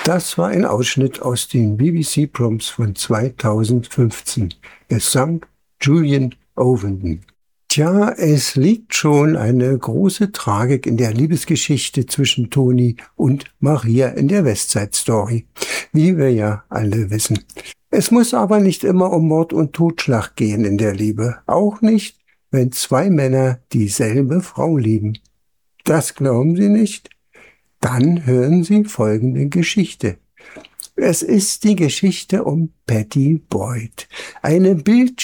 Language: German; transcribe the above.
Das war ein Ausschnitt aus den BBC Proms von 2015. Es sang Julian Ovenden. Tja, es liegt schon eine große Tragik in der Liebesgeschichte zwischen Toni und Maria in der West Side Story, wie wir ja alle wissen. Es muss aber nicht immer um Mord und Totschlag gehen in der Liebe, auch nicht, wenn zwei Männer dieselbe Frau lieben. Das glauben Sie nicht? Dann hören Sie folgende Geschichte. Es ist die Geschichte um Patty Boyd, eine